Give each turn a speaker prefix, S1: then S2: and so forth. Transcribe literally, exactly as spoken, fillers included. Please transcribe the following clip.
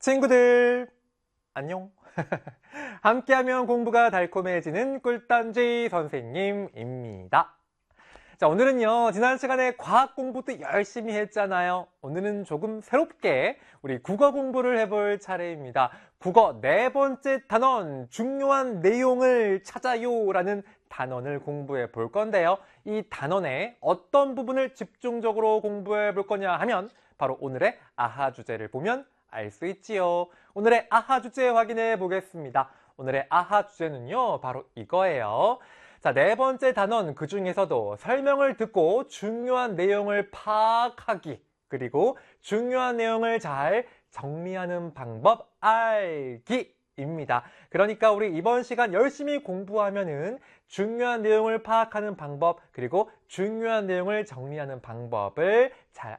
S1: 친구들 안녕. 함께하면 공부가 달콤해지는 꿀단지 선생님입니다. 자, 오늘은요, 지난 시간에 과학 공부도 열심히 했잖아요. 오늘은 조금 새롭게 우리 국어 공부를 해볼 차례입니다. 국어 네 번째 단원, 중요한 내용을 찾아요 라는 단원을 공부해 볼 건데요. 이 단원의 어떤 부분을 집중적으로 공부해 볼 거냐 하면 바로 오늘의 아하 주제를 보면 알 수 있지요. 오늘의 아하 주제 확인해 보겠습니다. 오늘의 아하 주제는요, 바로 이거예요. 자, 네 번째 단원, 그 중에서도 설명을 듣고 중요한 내용을 파악하기, 그리고 중요한 내용을 잘 정리하는 방법 알기입니다. 그러니까 우리 이번 시간 열심히 공부하면은 중요한 내용을 파악하는 방법, 그리고 중요한 내용을 정리하는 방법을 잘